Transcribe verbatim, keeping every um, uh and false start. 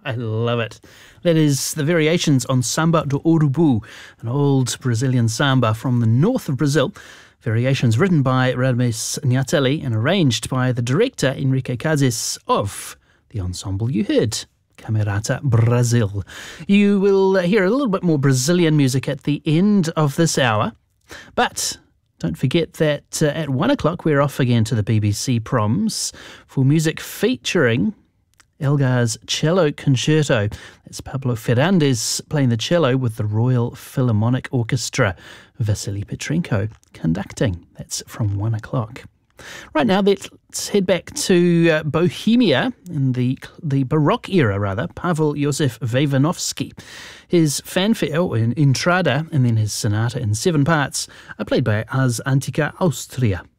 I love it. That is the variations on Samba do Urubu, an old Brazilian samba from the north of Brazil. Variations written by Radmes Niatelli and arranged by the director Enrique Casas of the ensemble you heard, Camerata Brazil. You will hear a little bit more Brazilian music at the end of this hour, but don't forget that uh, at one o'clock we're off again to the B B C Proms for music featuring Elgar's Cello Concerto. That's Pablo Ferrandez playing the cello with the Royal Philharmonic Orchestra. Vasily Petrenko conducting. That's from one o'clock. Right now, let's head back to uh, Bohemia in the the Baroque era, rather. Pavel Josef Vavinovsky. His fanfare, or in Entrada, and then his sonata in seven parts, are played by Ars Antica Austria.